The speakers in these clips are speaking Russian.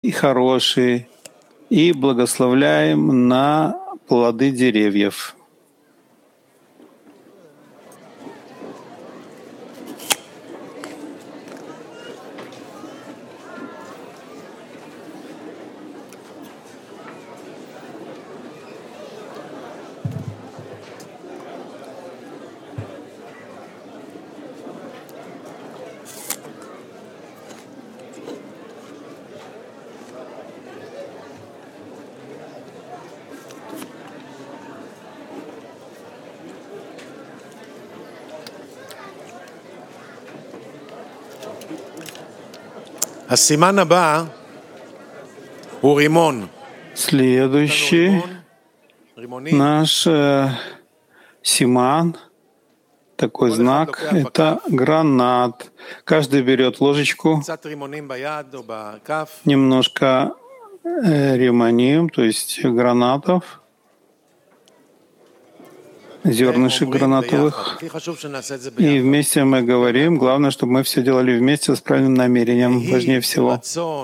и хороший, и благословляем на плоды деревьев. הסימן הבא הוא רימון. Следующий наш симан, такой знак, это гранат. Каждый берет ложечку, немножко римоним, то есть гранатов, зернышек гранатовых. И вместе мы говорим, главное, чтобы мы все делали вместе с правильным намерением, важнее всего.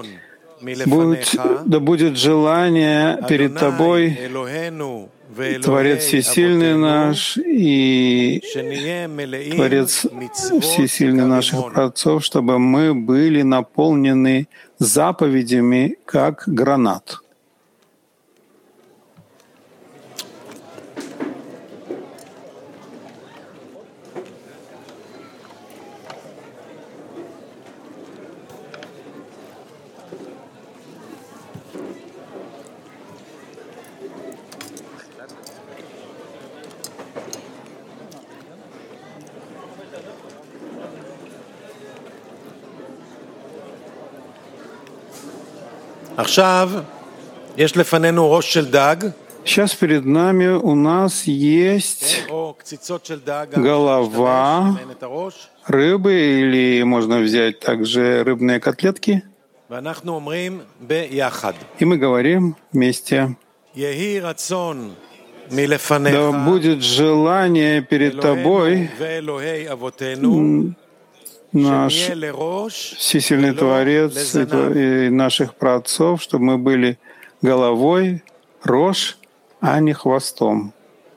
Да будет желание перед Тобой, Творец Всесильный наш и Творец Всесильный наших праотцов, чтобы мы были наполнены заповедями, как гранат. Сейчас перед нами у нас есть голова рыбы, или можно взять также рыбные котлетки. И мы говорим вместе: да будет желание перед Тобой, наш Всесильный Творец и наших праотцов, чтобы мы были головой, рош, а не хвостом.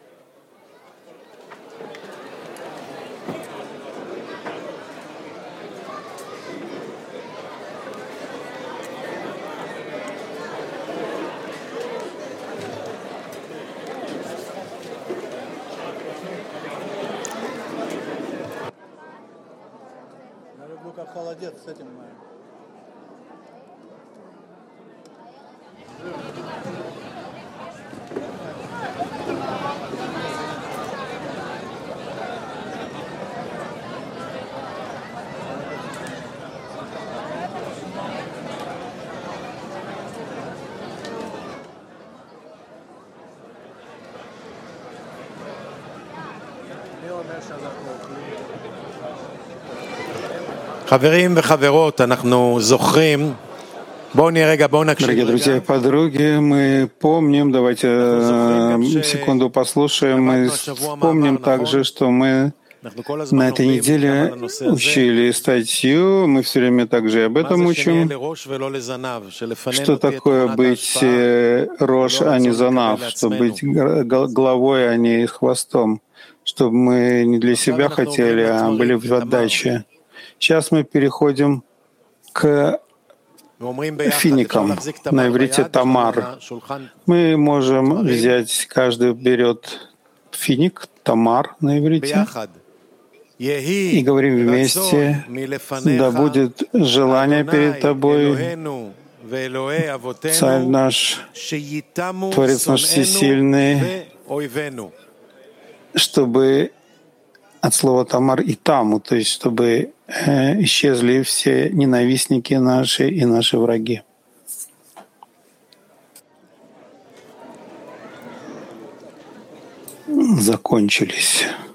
Холодец с этим. חברים וחברות, אנחנו זוכרים. Дорогие друзья и подруги, мы помним, давайте секунду послушаем, мы вспомним также, что мы на этой неделе учили статью, мы все время также об этом учим, что такое быть рош, а не занав, чтобы быть головой, а не хвостом, чтобы мы не для себя хотели, а были в отдаче. Сейчас мы переходим к финикам, на иврите тамар. Мы можем взять, каждый берет финик, тамар на иврите, и говорим вместе: да будет желание перед Тобой, Царь наш, Творец наш Всесильный, чтобы от слова тамар и таму, то есть чтобы исчезли все ненавистники наши и наши враги. Закончились.